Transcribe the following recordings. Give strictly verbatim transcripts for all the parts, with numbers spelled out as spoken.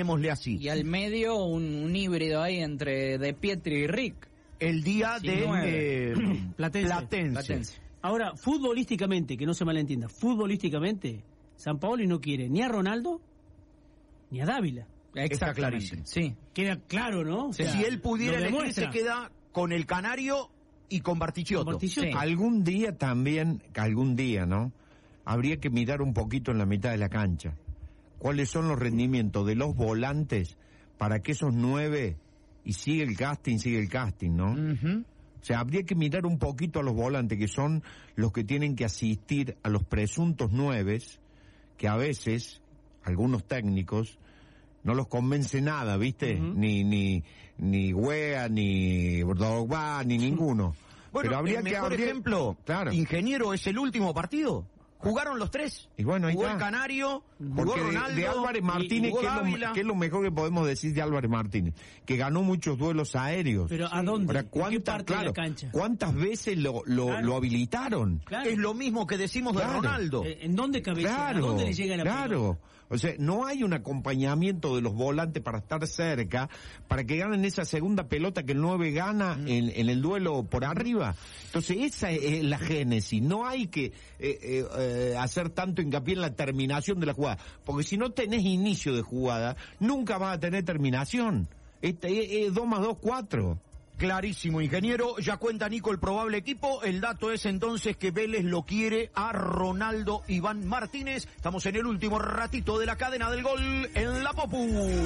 llamémosle así. Y al medio un, un híbrido ahí entre De Pietri y Rick. El día Sí, de nueve. eh, Platense. Platense. Platense. Ahora, futbolísticamente, que no se malentienda, futbolísticamente, Sampaoli no quiere ni a Ronaldo ni a Dávila. Está clarísimo. Sí. Queda claro, ¿no? O sea, Si él pudiera lo elegir, demuestra. se queda con el Canario y con Bartichotto. Con Bartichotto. Sí. Algún día también, algún día, ¿no? Habría que mirar un poquito en la mitad de la cancha. ¿Cuáles son los rendimientos de los volantes para que esos nueve, y sigue el casting, sigue el casting, ¿no? Ujú. O sea, habría que mirar un poquito a los volantes, que son los que tienen que asistir a los presuntos nueves, que a veces, algunos técnicos, no los convence nada, ¿viste? Uh-huh. Ni, ni, ni Wea, ni Drogba, ni ninguno. Bueno, Pero habría el que mejor habría- ejemplo, Claro. Ingeniero, es el último partido. Jugaron los tres. Y bueno, ahí jugó está. el Canario, jugó Porque de, Ronaldo, de Álvarez Martínez, jugó ¿qué es, Dávila. lo, qué es lo mejor que podemos decir de Álvarez Martínez? Que ganó muchos duelos aéreos. Pero ¿a dónde? Ahora, ¿En qué ¿cuántas, parte de claro, la cancha? ¿cuántas veces lo, lo, Claro. lo habilitaron? Claro. Es lo mismo que decimos de Claro. Ronaldo. Eh, ¿En dónde cabecea? Claro, ¿A dónde le llega la claro. pelota? O sea, no hay un acompañamiento de los volantes para estar cerca, para que ganen esa segunda pelota que el nueve gana Mm. en, en el duelo por arriba. Entonces, esa es la génesis. No hay que eh, eh, eh, hacer tanto hincapié en la terminación de la jugada. Porque si no tenés inicio de jugada, nunca vas a tener terminación. Este es dos más dos, cuatro. Clarísimo, ingeniero. Ya cuenta Nico el probable equipo. El dato es entonces que Vélez lo quiere a Ronaldo Iván Martínez. Estamos en el último ratito de la cadena del gol en la Popu.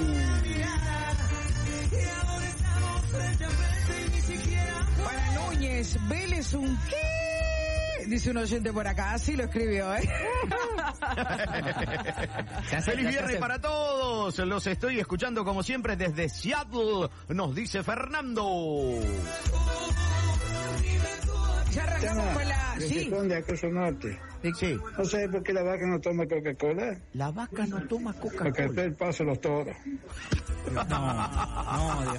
Para Núñez, Vélez un qué, dice un oyente por acá, así lo escribió, ¿eh? Se hace- Feliz se viernes hace- para todos. Los estoy escuchando como siempre desde Seattle. Nos dice Fernando. Ya arrancamos con la... ¿De Sí, dónde acaso norte? Sí. ¿No sabes por qué la vaca no toma Coca-Cola? La vaca no toma Porque Coca-Cola. está el paso a los toros. No, no, Dios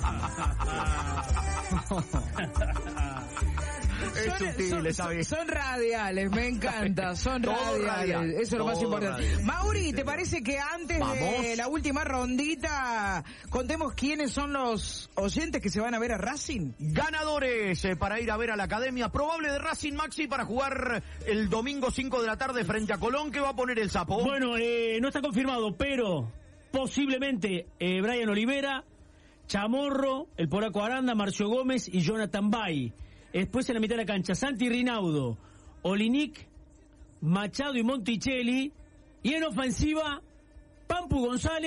Es son, sutil, son- ¿sabes? son radiales, me encanta, son Todo radiales, radial, eso es lo más todo importante. radial. Mauri, ¿te parece que antes Vamos. de la última rondita contemos quiénes son los oyentes que se van a ver a Racing? Ganadores eh, para ir a ver a la academia probable de Racing, Maxi, para jugar el domingo cinco de la tarde frente a Colón. ¿Qué va a poner el Sapo? Bueno, eh, no está confirmado, pero posiblemente eh, Brian Olivera, Chamorro, el polaco Aranda, Marcio Gómez y Jonathan Bay. Después en la mitad de la cancha, Santi Rinaudo, Olinic, Machado y Monticelli. Y en ofensiva, Pampu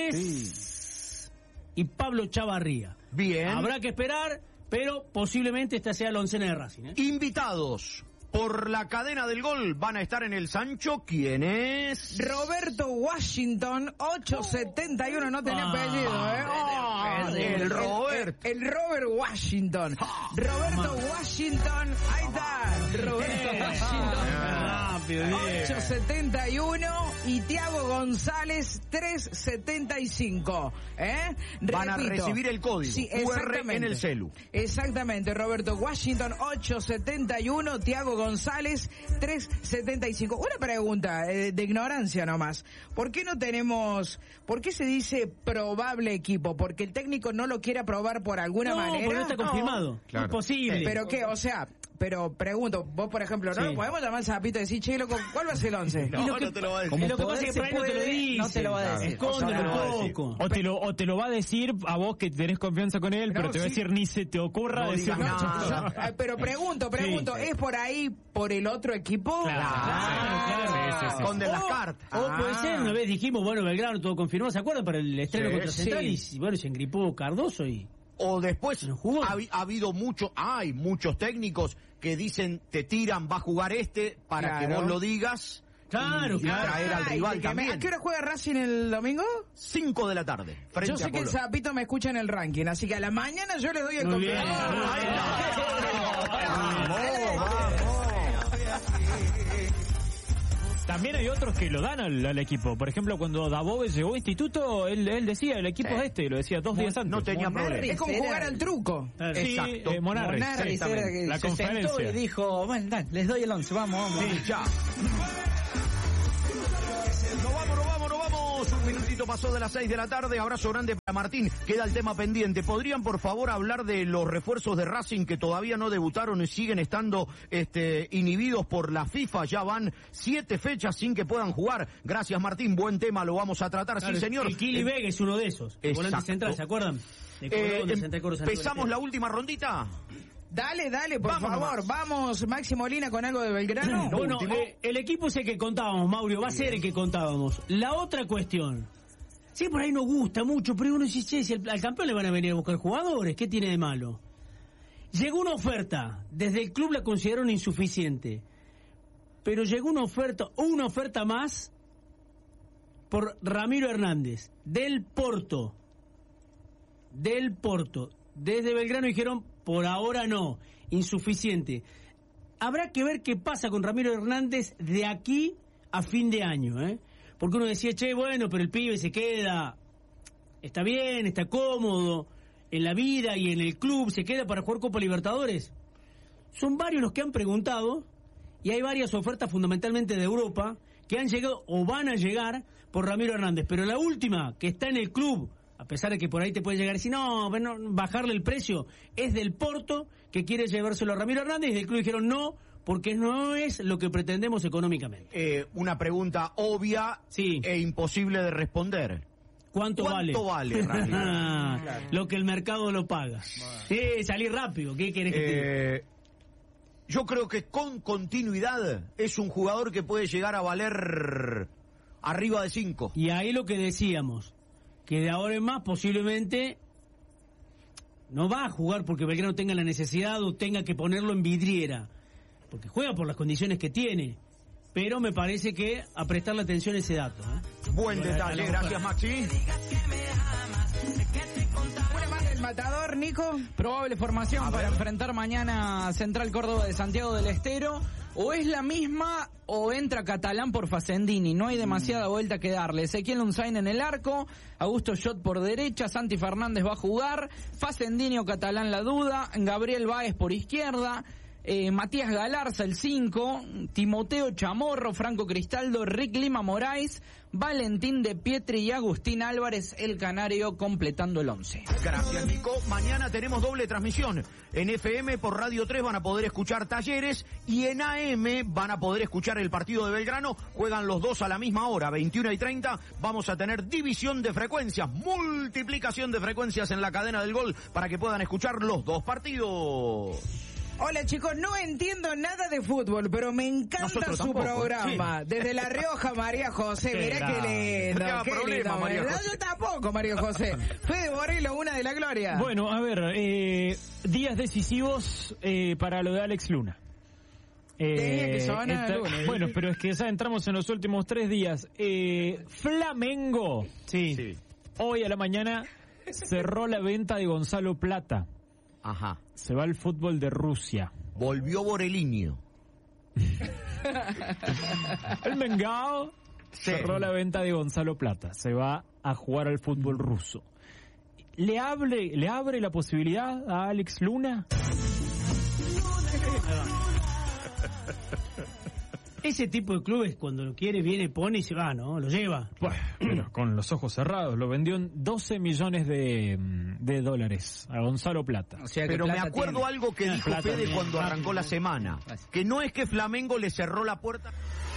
González y Pablo Chavarría. Bien. Habrá que esperar, pero posiblemente esta sea la oncena de Racing, ¿eh? Invitados por la cadena del gol van a estar en el Sancho. ¿Quién es? Roberto Washington, ocho setenta y uno, no tenía Ah, apellido, ¿eh? Oh, el Robert. El, el Robert Washington. Roberto Washington, ahí está. Roberto Washington. Rápido, bien. ocho setenta y uno y Tiago González tres setenta y cinco, ¿eh? Van a Repito. recibir el código Sí, U R exactamente. en el celu. Exactamente, Roberto Washington ocho setenta y uno, Tiago González tres setenta y cinco. Una pregunta eh, de ignorancia nomás. ¿Por qué no tenemos, por qué se dice probable equipo? ¿Porque el técnico no lo quiere aprobar por alguna No, manera? porque no está confirmado. No, Claro. es posible. ¿Pero qué? O sea, pero pregunto, vos por ejemplo, ¿no Sí. lo podemos llamar al Zapito y decir, che, loco, ¿cuál va a ser el once? No, Y lo que- no te lo va a decir. y lo que Como pasa es que poder por ahí se no te lo puede, dice. no te lo va a decir. Escóndelo O sea, no lo va a un decir. poco. O te, lo, o te lo va a decir a vos que tenés confianza con él, No, pero te va a sí. decir ni se te ocurra No decir digas No, nada. yo- eh, pero pregunto, pregunto, Sí. ¿es por ahí, por el otro equipo? Claro, claro. Sí, sí, sí. Esconden las O- cartas. O puede Ah. ser, una vez dijimos, bueno, Belgrano todo confirmado, ¿se acuerdan? Para el estreno Sí, contra sí. Central y, y bueno, se engripó Cardoso y... O después No jugó. ha, ha habido mucho, hay muchos técnicos que dicen te tiran, va a jugar este para que Claro. vos lo digas. Claro, y, y claro. traer al Ay, rival de que me- también. ¿A qué hora juega Racing el domingo? cinco de la tarde. Frente Yo sé a que el Colón. Zapito me escucha en el ranking, así que a la mañana yo le doy el Muy bien. complemento. Ahí También hay otros que lo dan al, al equipo. Por ejemplo, cuando Dabove llegó a instituto, él, él decía, el equipo es este, lo decía dos días antes. No tenía Monarri. problema. Es como Era jugar el- al truco. Claro. Sí, Exacto. eh, Monarri, Monarri exactamente. era que La se sentó conferencia. y dijo, bueno, dale, les doy el once, vamos, vamos. Sí, ya. Nos vamos, nos vamos, nos vamos. Un minutito. minutito pasó de las seis de la tarde. Abrazo grande para Martín. Queda el tema pendiente. ¿Podrían, por favor, hablar de los refuerzos de Racing que todavía no debutaron y siguen estando este, inhibidos por la FIFA? Ya van siete fechas sin que puedan jugar. Gracias, Martín. Buen tema, lo vamos a tratar. Claro, sí, señor. El Kili Eh, Vega es uno de esos. El volante central, ¿se acuerdan? De Colón, Eh, de Santa Cruz, empezamos la última rondita. Dale, dale, por Vamos favor. nomás. Vamos, Maxi Molina, con algo de Belgrano. Lo Bueno, último. eh, el equipo es el que contábamos, Mauro, va a ser el que contábamos. La otra cuestión, sí, por ahí nos gusta mucho, pero uno dice, che, si al, al campeón le van a venir a buscar jugadores, ¿qué tiene de malo? Llegó una oferta, desde el club la consideraron insuficiente, pero llegó una oferta, una oferta más por Ramiro Hernández, del Porto, del Porto. Desde Belgrano dijeron, por ahora no, insuficiente. Habrá que ver qué pasa con Ramiro Hernández de aquí a fin de año, ¿eh? Porque uno decía, che, bueno, pero el pibe se queda, está bien, está cómodo en la vida y en el club, se queda para jugar Copa Libertadores. Son varios los que han preguntado y hay varias ofertas fundamentalmente de Europa que han llegado o van a llegar por Ramiro Hernández, pero la última que está en el club, a pesar de que por ahí te puede llegar y decir, no, bueno, bajarle el precio, es del Porto, que quiere llevárselo a Ramiro Hernández, y del club dijeron no, porque no es lo que pretendemos económicamente. Eh, una pregunta obvia Sí. e imposible de responder. ¿Cuánto, ¿Cuánto vale, Ramiro? Ah, lo que el mercado lo paga. Sí, salir rápido, ¿qué querés que te diga? Eh, yo creo que con continuidad es un jugador que puede llegar a valer arriba de cinco. Y ahí lo que decíamos, que de ahora en más posiblemente no va a jugar porque Belgrano tenga la necesidad o tenga que ponerlo en vidriera, porque juega por las condiciones que tiene, pero me parece que a prestarle atención a ese dato, ¿eh? Buen detalle, gracias, Maxi. Una más del Matador, Nico. Probable formación para enfrentar mañana a Central Córdoba de Santiago del Estero. O es la misma o entra Catalán por Facendini. No hay demasiada vuelta que darle. Ezequiel Unzain en el arco. Augusto Schott por derecha. Santi Fernández va a jugar. Facendini o Catalán la duda. Gabriel Báez por izquierda. Eh, Matías Galarza el cinco, Timoteo Chamorro, Franco Cristaldo, Rick Lima Moraes, Valentín de Pietri y Agustín Álvarez el Canario completando el once. Gracias, Nico. Mañana tenemos doble transmisión. En F M por Radio tres van a poder escuchar Talleres y en A M van a poder escuchar el partido de Belgrano. Juegan los dos a la misma hora, veintiuna y treinta. Vamos a tener división de frecuencias, multiplicación de frecuencias en la cadena del gol para que puedan escuchar los dos partidos. Hola, chicos, no entiendo nada de fútbol, pero me encanta Nosotros su tampoco, programa. sí. Desde La Rioja, María José, Qué mirá qué grande. lindo, No te hagas qué problema, lindo. María No, José. yo tampoco, María José. Fede Borrello, una de la gloria. Bueno, a ver, eh, días decisivos eh, para lo de Alex Luna. Eh, Tenía que sonar esta- lunes. bueno, pero es que ya entramos en los últimos tres días. Eh, Flamengo, sí, Sí. hoy a la mañana cerró la venta de Gonzalo Plata. Ajá. Se va al fútbol de Rusia. Volvió Boreliño. El Mengao Sí. cerró la venta de Gonzalo Plata. Se va a jugar al fútbol ruso. ¿Le abre, le abre la posibilidad a Alex Luna? Ese tipo de clubes cuando lo quiere viene, pone y se va, ¿no? Lo lleva. Bueno, pero con los ojos cerrados. Lo vendió en doce millones de, de dólares a Gonzalo Plata. O sea que Pero me plata acuerdo tiene. algo que dijo Plata Fede tiene. cuando arrancó la semana. Que no es que Flamengo le cerró la puerta.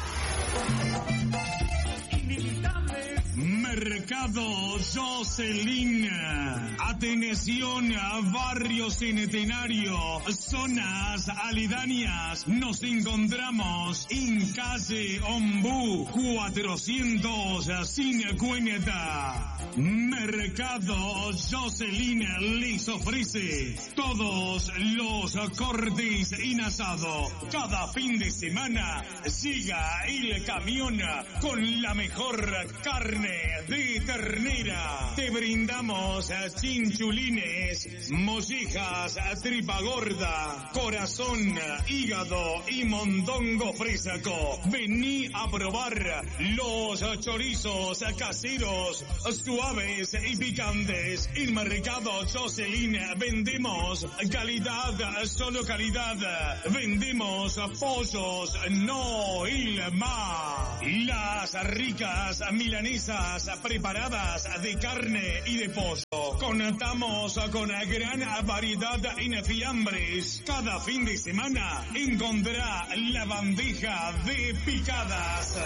Mercado Jocelyn. Atención, barrio Centenario, zonas aledañas. Nos encontramos en calle Ombú cuatrocientos cincuenta. Mercado Jocelyn les ofrece todos los cortes en asado. Cada fin de semana llega el camión con la mejor carne de ternera. Te brindamos chinchulines, mollejas, tripa gorda, corazón, hígado y mondongo fresco. Vení a probar los chorizos caseros, suaves y picantes. En Mercado Jocelyn vendemos calidad, solo calidad. Vendemos pollos, no il más. Las ricas milanesas preparadas de carne y de pollo. Contamos con gran variedad en fiambres. Cada fin de semana encontrará la bandeja de picadas.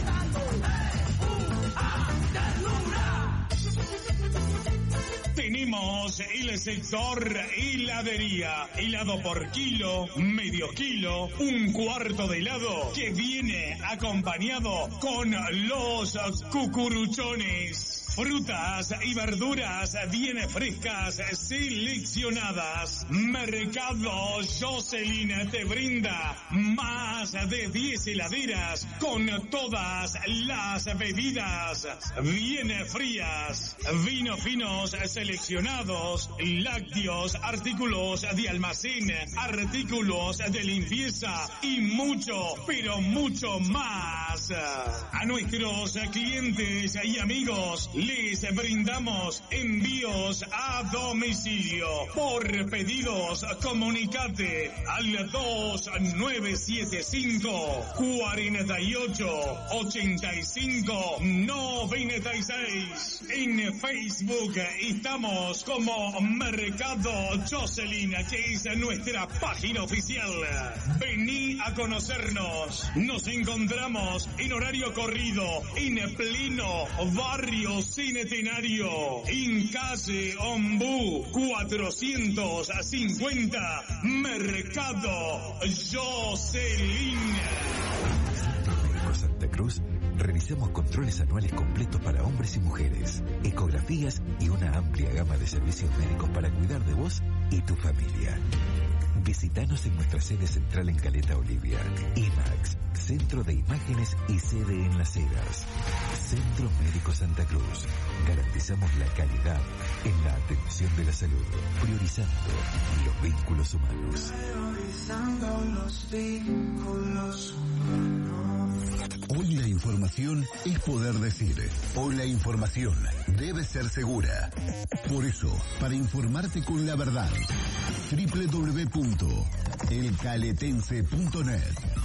Tenemos el sector heladería, helado por kilo, medio kilo, un cuarto de helado que viene acompañado con los cucuruchones. Frutas y verduras bien frescas, seleccionadas. Mercado Jocelyn te brinda más de diez heladeras con todas las bebidas bien frías. Vinos finos seleccionados, lácteos, artículos de almacén, artículos de limpieza y mucho, pero mucho más. A nuestros clientes y amigos les brindamos envíos a domicilio. Por pedidos, comunicate al dos nueve siete cinco, cuatro ocho, ocho cinco, nueve seis. En Facebook estamos como Mercado Jocelyn, que es nuestra página oficial. Vení a conocernos. Nos encontramos en horario corrido, en pleno barrio Centenario, en calle Ombú cuatrocientos cincuenta, Mercado Jocelyn. Médico Santa Cruz, realizamos controles anuales completos para hombres y mujeres, ecografías y una amplia gama de servicios médicos para cuidar de vos y tu familia. Visítanos en nuestra sede central en Caleta Olivia. IMAX, Centro de Imágenes y sede en Las Heras. Centro Médico Santa Cruz. Garantizamos la calidad en la atención de la salud, priorizando los vínculos humanos. Priorizando los vínculos humanos. Hoy la información es poder decir. Hoy la información debe ser segura. Por eso, para informarte con la verdad, doble u doble u doble u punto el caletense punto net.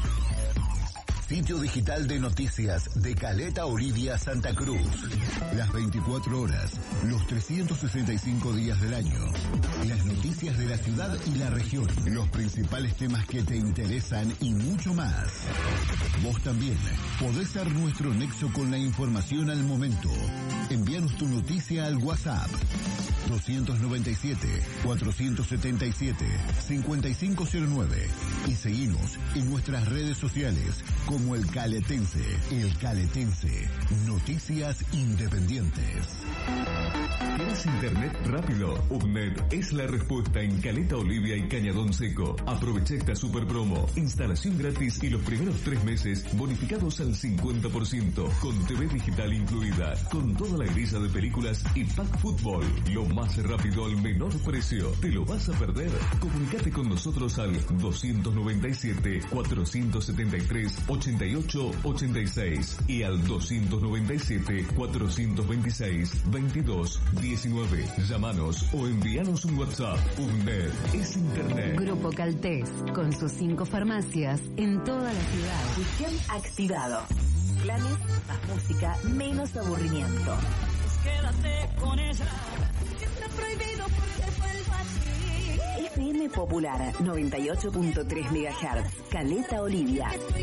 Sitio digital de noticias de Caleta Olivia Santa Cruz. Las veinticuatro horas, los trescientos sesenta y cinco días del año. Las noticias de la ciudad y la región. Los principales temas que te interesan y mucho más. Vos también podés ser nuestro nexo con la información al momento. Envíanos tu noticia al WhatsApp. dos nueve siete, cuatro siete siete, cinco cinco cero nueve y seguinos en nuestras redes sociales como El Caletense. El Caletense, noticias independientes. ¿Quieres internet rápido? UPNET es la respuesta en Caleta Olivia y Cañadón Seco. Aprovecha esta super promo. Instalación gratis y los primeros tres meses bonificados al cincuenta por ciento. Con T V digital incluida. Con toda la grilla de películas y pack fútbol. Lo más rápido al menor precio. ¿Te lo vas a perder? Comunicate con nosotros al dos nueve siete, cuatro siete tres, ocho ocho ocho seis y al dos nueve siete, cuatro dos seis, veintidós diecinueve. Llámanos o envíanos un WhatsApp. UNED es Internet. Grupo Caltés, con sus cinco farmacias en toda la ciudad. Weekend activado. Planes, más música, menos aburrimiento. Pues quédate con ella. Está prohibido porque vuelvo a ti. F M Popular noventa y ocho punto tres megahertz. Caleta Olivia.